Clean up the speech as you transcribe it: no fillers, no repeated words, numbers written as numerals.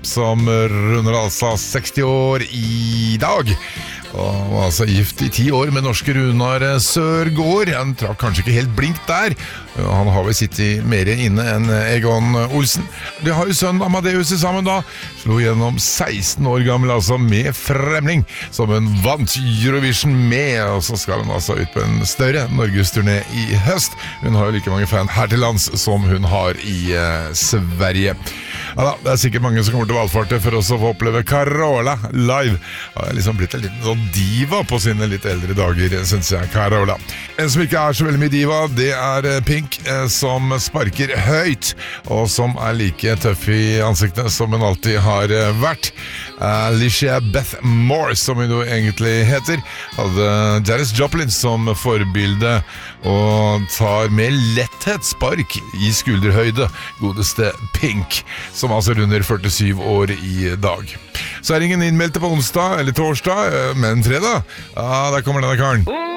som runder altså 60 år i dag. Og var altså gift i 10 år med norske Runar Sørgaard. Han traff kanskje ikke helt blink der. Han har vel sittet mer inne enn Egon Olsen. De har jo sønnen Amadeus sammen da. Slo gjennom 16 år gammel altså med Fremling, som hun vant Eurovision med. Og så skal hun altså ut på en større Norgesturné i høst. Hun har jo like mange fan her til lands som hun har i Sverige. Ja da, det er sikkert mange som kommer til valgfarte for oss å få oppleve Carola live. Har liksom blitt en liten sånn diva på sine litt eldre dager, synes jeg, Carola. En som ikke er så veldig mye diva, det er Pink, som sparker høyt, og som er like tøff i ansiktet som hun alltid har vært. Alicia Beth Moore, som hun jo egentlig heter, hadde Janis Joplin som forbilde, og tar med letthet spark i skulderhøyde, godeste Pink, som altså runder 47 år i dag. Så er ingen innmeldte på onsdag eller torsdag, men fredag, ja, der kommer denne karen.